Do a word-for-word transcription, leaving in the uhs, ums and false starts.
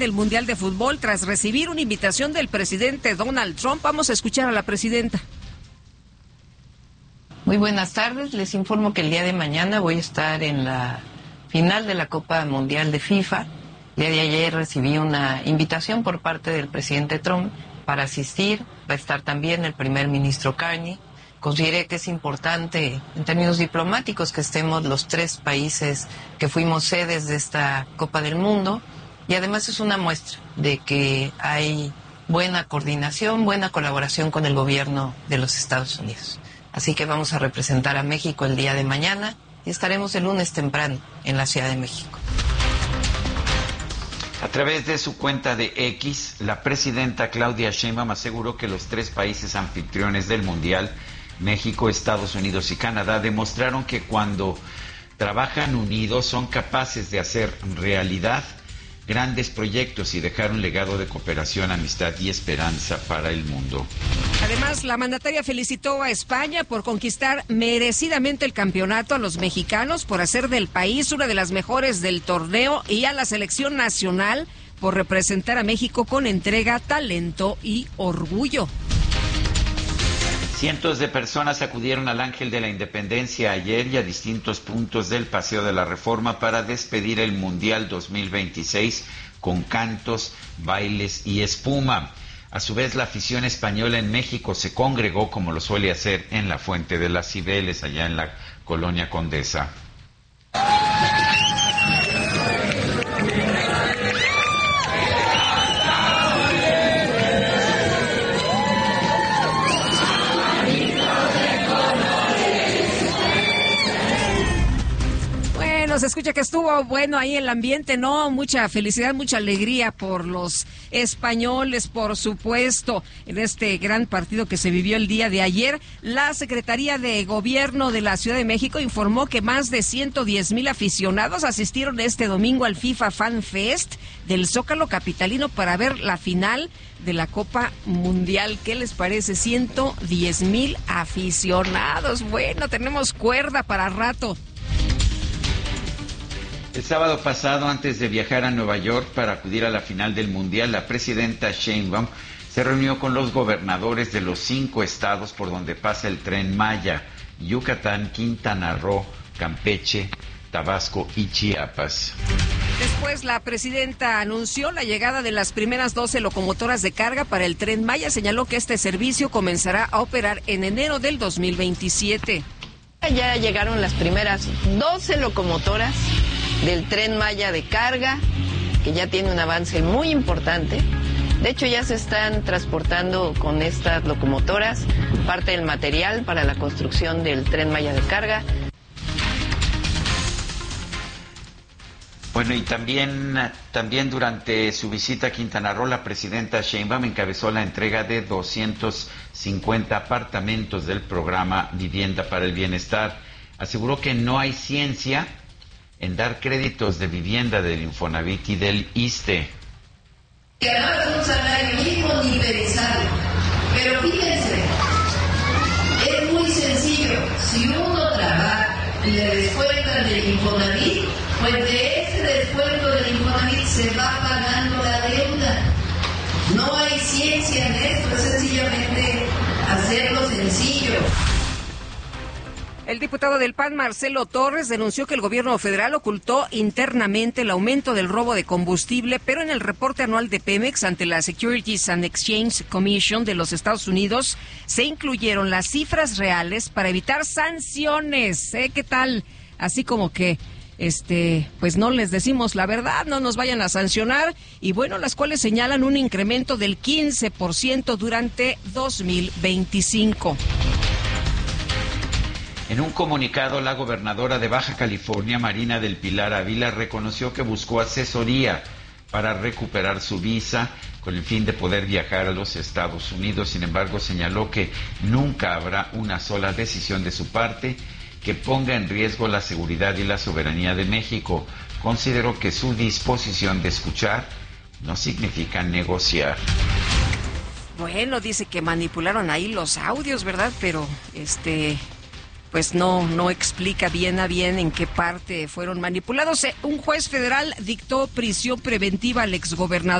del Mundial de Fútbol tras recibir una invitación del presidente Donald Trump. Vamos a escuchar a la presidenta. Muy buenas tardes, les informo que el día de mañana voy a estar en la final de la Copa Mundial de FIFA. El día de ayer recibí una invitación por parte del presidente Trump para asistir. Va a estar también el primer ministro Carney. Consideré que es importante en términos diplomáticos que estemos los tres países que fuimos sedes de esta Copa del Mundo, y además es una muestra de que hay buena coordinación, buena colaboración con el gobierno de los Estados Unidos. Así que vamos a representar a México el día de mañana y estaremos el lunes temprano en la Ciudad de México. A través de su cuenta de X, la presidenta Claudia Sheinbaum aseguró que los tres países anfitriones del Mundial, México, Estados Unidos y Canadá, demostraron que cuando trabajan unidos son capaces de hacer realidad grandes proyectos y dejar un legado de cooperación, amistad y esperanza para el mundo. Además, la mandataria felicitó a España por conquistar merecidamente el campeonato, a los mexicanos por hacer del país una de las mejores del torneo y a la selección nacional por representar a México con entrega, talento y orgullo. Cientos de personas acudieron al Ángel de la Independencia ayer y a distintos puntos del Paseo de la Reforma para despedir el Mundial dos mil veintiséis con cantos, bailes y espuma. A su vez, la afición española en México se congregó como lo suele hacer en la Fuente de las Cibeles, allá en la Colonia Condesa. Se escucha que estuvo bueno ahí el ambiente, ¿no? Mucha felicidad, mucha alegría por los españoles, por supuesto, en este gran partido que se vivió el día de ayer. La Secretaría de Gobierno de la Ciudad de México informó que más de ciento diez mil aficionados asistieron este domingo al FIFA Fan Fest del Zócalo capitalino para ver la final de la Copa Mundial. ¿Qué les parece? ciento diez mil aficionados. Bueno, tenemos cuerda para rato. El sábado pasado, antes de viajar a Nueva York para acudir a la final del Mundial, la presidenta Sheinbaum se reunió con los gobernadores de los cinco estados por donde pasa el Tren Maya: Yucatán, Quintana Roo, Campeche, Tabasco y Chiapas. Después, la presidenta anunció la llegada de las primeras doce locomotoras de carga para el Tren Maya. Señaló que este servicio comenzará a operar en enero del dos mil veintisiete. Ya llegaron las primeras doce locomotoras del Tren Maya de carga, que ya tiene un avance muy importante. De hecho, ya se están transportando con estas locomotoras parte del material para la construcción del Tren Maya de carga. Bueno, y también, también durante su visita a Quintana Roo, la presidenta Sheinbaum encabezó la entrega de doscientos cincuenta apartamentos del programa Vivienda para el Bienestar. Aseguró que no hay ciencia en dar créditos de vivienda del Infonavit y del ISSSTE. Ganabas un salario mínimo nivelizado, pero fíjense, es muy sencillo. Si uno trabaja y le descuentan del Infonavit, pues de ese descuento del Infonavit se va pagando la deuda. No hay ciencia en esto, es sencillamente hacerlo sencillo. El diputado del P A N, Marcelo Torres, denunció que el gobierno federal ocultó internamente el aumento del robo de combustible, pero en el reporte anual de Pemex ante la Securities and Exchange Commission de los Estados Unidos se incluyeron las cifras reales para evitar sanciones. ¿Eh? ¿Qué tal? Así como que, este, pues no les decimos la verdad, no nos vayan a sancionar, y bueno, las cuales señalan un incremento del quince por ciento durante dos mil veinticinco. En un comunicado, la gobernadora de Baja California, Marina del Pilar Ávila, reconoció que buscó asesoría para recuperar su visa con el fin de poder viajar a los Estados Unidos. Sin embargo, señaló que nunca habrá una sola decisión de su parte que ponga en riesgo la seguridad y la soberanía de México. Consideró que su disposición de escuchar no significa negociar. Bueno, dice que manipularon ahí los audios, ¿verdad? Pero, este... pues no, no explica bien a bien en qué parte fueron manipulados. Un juez federal dictó prisión preventiva al exgobernador